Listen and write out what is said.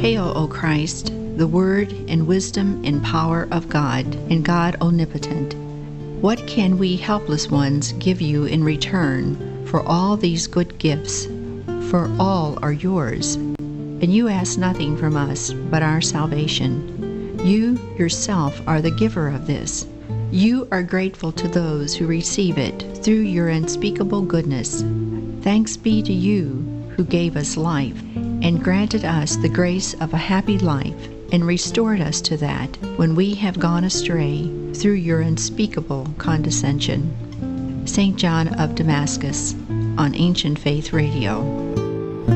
Hail, O Christ, the Word and wisdom and power of God, and God omnipotent. What can we helpless ones give you in return for all these good gifts? For all are yours, and you ask nothing from us but our salvation. You yourself are the giver of this. You are grateful to those who receive it through your unspeakable goodness. Thanks be to you who gave us life and granted us the grace of a happy life and restored us to that when we have gone astray through your unspeakable condescension. St. John of Damascus on Ancient Faith Radio.